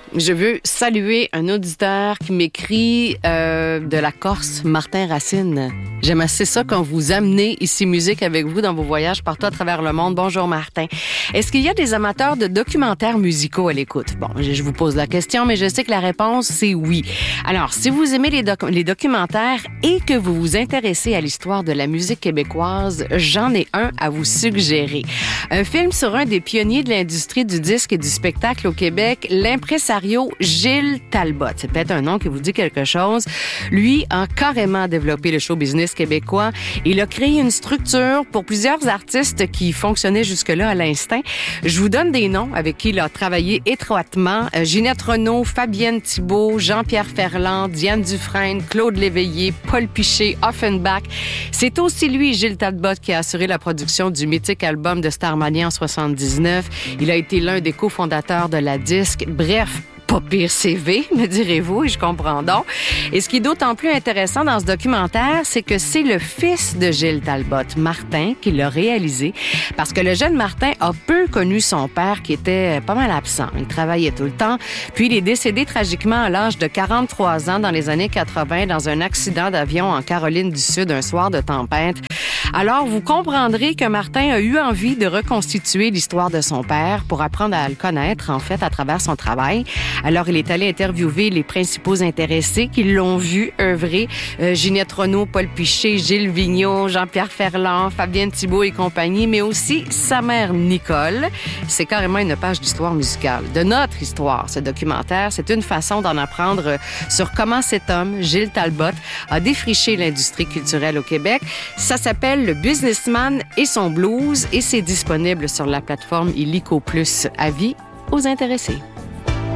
Je veux saluer un auditeur qui m'écrit de la Corse, Martin Racine. J'aime assez ça quand vous amenez ici musique avec vous dans vos voyages partout à travers le monde. Bonjour Martin. Est-ce qu'il y a des amateurs de documentaires musicaux à l'écoute? Bon, je vous pose la question, mais je sais que la réponse, c'est oui. Alors, si vous aimez les documentaires et que vous vous intéressez à l'histoire de la musique québécoise, j'en ai un à vous suggérer. Un film sur un des pionniers de l'industrie du disque et du spectacle au Québec, l'impresario Gilles Talbot. C'est peut-être un nom qui vous dit quelque chose. Lui a carrément développé le show business québécois. Il a créé une structure pour plusieurs artistes qui fonctionnaient jusque-là à l'instinct. Je vous donne des noms avec qui il a travaillé étroitement. Ginette Renault, Fabienne Thibault, Jean-Pierre Ferland, Diane Dufresne, Claude Léveillé, Paul Piché, Offenbach. C'est aussi lui, Gilles Talbot, qui a assuré la production du mythique album de Starmania en 79. Il a été l'un des cofondateurs de la disque. Bref, pas pire CV, me direz-vous, et je comprends donc. Et ce qui est d'autant plus intéressant dans ce documentaire, c'est que c'est le fils de Gilles Talbot, Martin, qui l'a réalisé, parce que le jeune Martin a peu connu son père, qui était pas mal absent. Il travaillait tout le temps, puis il est décédé tragiquement à l'âge de 43 ans dans les années 80 dans un accident d'avion en Caroline du Sud, un soir de tempête. Alors, vous comprendrez que Martin a eu envie de reconstituer l'histoire de son père pour apprendre à le connaître, en fait, à travers son travail. Alors, il est allé interviewer les principaux intéressés qui l'ont vu œuvrer. Ginette Renault, Paul Piché, Gilles Vigneault, Jean-Pierre Ferland, Fabienne Thibault et compagnie, mais aussi sa mère Nicole. C'est carrément une page d'histoire musicale. De notre histoire, ce documentaire, c'est une façon d'en apprendre sur comment cet homme, Gilles Talbot, a défriché l'industrie culturelle au Québec. Ça s'appelle Le Businessman et son blues et c'est disponible sur la plateforme Illico Plus. Avis aux intéressés.